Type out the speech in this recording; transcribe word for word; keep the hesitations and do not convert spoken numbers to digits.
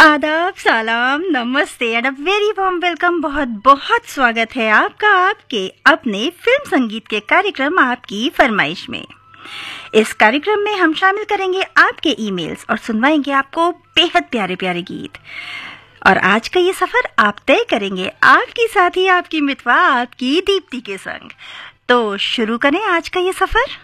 आदाब, सलाम, नमस्ते and a very warm welcome. बहुत बहुत स्वागत है आपका आपके अपने फिल्म संगीत के कार्यक्रम आपकी फरमाइश में। इस कार्यक्रम में हम शामिल करेंगे आपके ईमेल्स और सुनवाएंगे आपको बेहद प्यारे प्यारे गीत। और आज का ये सफर आप तय करेंगे आपकी साथी, आपकी मितवा, आपकी दीप्ति के संग। तो शुरू करें आज का ये सफर।